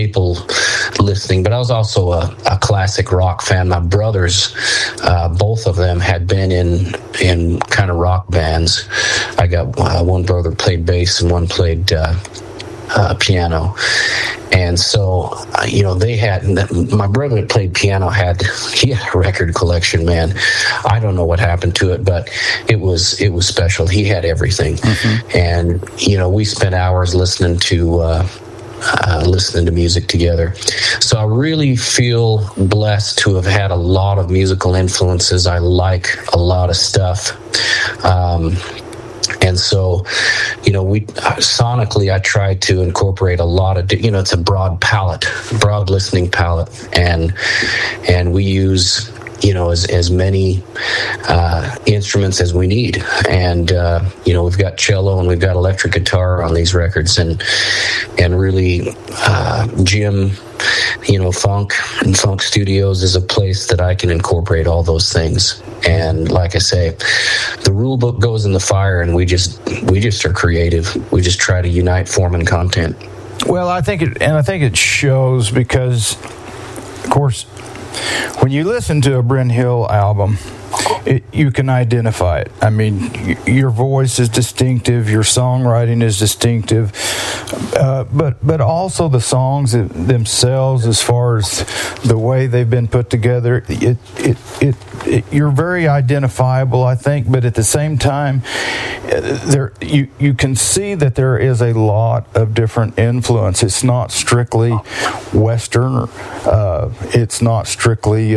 people listening, but I was also a classic rock fan. My brothers, both of them had been in kind of rock bands. I got one brother played bass and one played piano. And so, they had, my brother that played piano he had a record collection, man. I don't know what happened to it, but it was special. He had everything. Mm-hmm. And, we spent hours listening to music together. So I really feel blessed to have had a lot of musical influences. I like a lot of stuff. And so, sonically, I try to incorporate a lot of, it's a broad listening palette. And we use, as many instruments as we need. And, we've got cello and we've got electric guitar on these records. And really, Jim, Funk Studios is a place that I can incorporate all those things. And like I say, the rule book goes in the fire, and we just are creative. We just try to unite form and content. Well, I think it shows because, of course, when you listen to a Brent Hill album, you can identify it. I mean, your voice is distinctive, your songwriting is distinctive, but also the songs themselves, as far as the way they've been put together, you're very identifiable, I think. But at the same time, you can see that there is a lot of different influence. It's not strictly Western. It's not strictly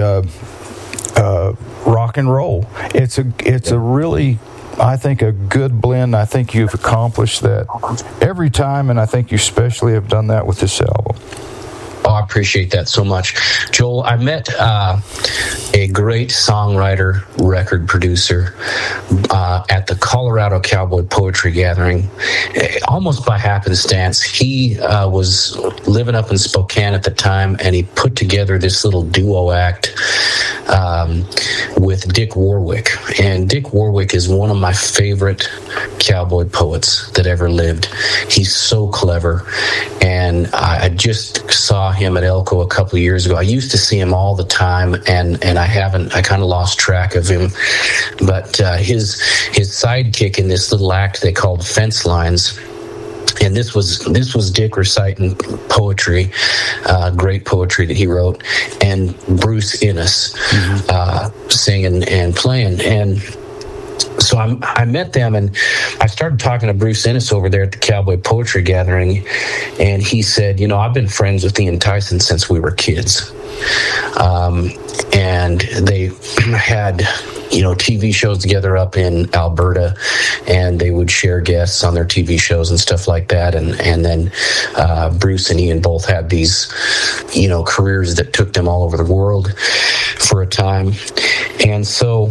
rock and roll. It's a really, I think, a good blend. I think you've accomplished that every time, and I think you especially have done that with this album. Oh, I appreciate that so much. Joel, I met a great songwriter, record producer at the Colorado Cowboy Poetry Gathering, almost by happenstance. He was living up in Spokane at the time, and he put together this little duo act with Dick Warwick. And Dick Warwick is one of my favorite cowboy poets that ever lived. He's so clever. And I just saw him at Elko a couple of years ago. I used to see him all the time, and I kind of lost track of him. But his sidekick in this little act they called Fence Lines. And this was Dick reciting poetry, great poetry that he wrote, and Bruce Innes singing and playing. And so I met them, and I started talking to Bruce Innes over there at the Cowboy Poetry Gathering, and he said, I've been friends with Ian Tyson since we were kids. And they had, TV shows together up in Alberta, and they would share guests on their TV shows and stuff like that. And then Bruce and Ian both had these, careers that took them all over the world for a time. And so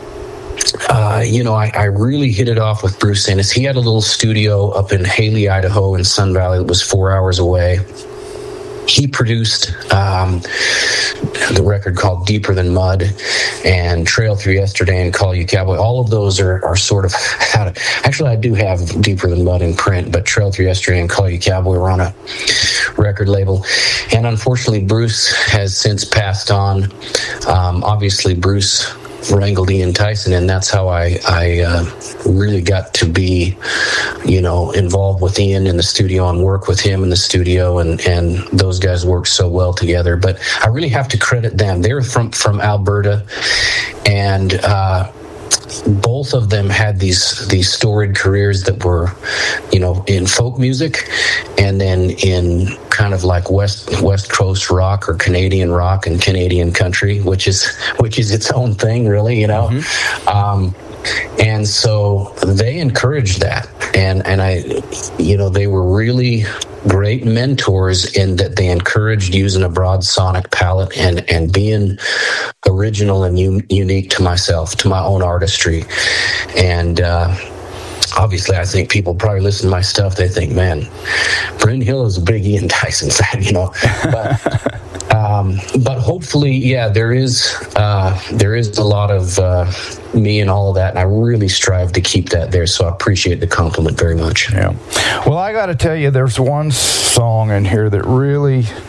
I really hit it off with Bruce Innes. He had a little studio up in Haley, Idaho, in Sun Valley that was 4 hours away. He produced the record called Deeper Than Mud and Trail Through Yesterday and Call You Cowboy. All of those are sort of actually, I do have Deeper Than Mud in print, but Trail Through Yesterday and Call You Cowboy were on a record label. And unfortunately, Bruce has since passed on. Obviously, Bruce wrangled Ian Tyson, and that's how I really got to be, involved with Ian in the studio and work with him in the studio, and those guys worked so well together. But I really have to credit them. They're from Alberta, and both of them had these storied careers that were, in folk music, and then in kind of like West Coast rock or Canadian rock and Canadian country, which is its own thing, really, Mm-hmm. And so they encouraged that, and I, they were really great mentors in that they encouraged using a broad sonic palette and being original and unique to myself, to my own artistry. And obviously, I think people probably listen to my stuff, they think, man, Brent Hill is a big Ian Tyson fan, but hopefully, yeah, there is a lot of me and all of that, and I really strive to keep that there, so I appreciate the compliment very much. Yeah. Well, I got to tell you, there's one song in here that really